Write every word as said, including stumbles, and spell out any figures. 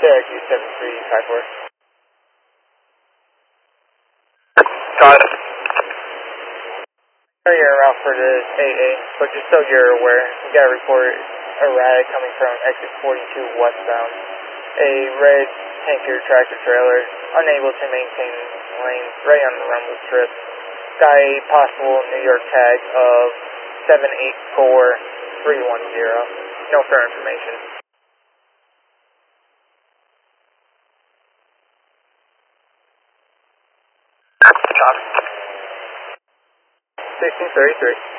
K R Q seven three five four. Got it. I know you're en route for the A A, but just so you're aware, we got a report erratic coming from exit forty-two westbound. A red tanker tractor trailer, unable to maintain lane right on the rumble strip. Got a possible New York tag of seven eight four three one zero. No further information. Got it. sixteen thirty-three.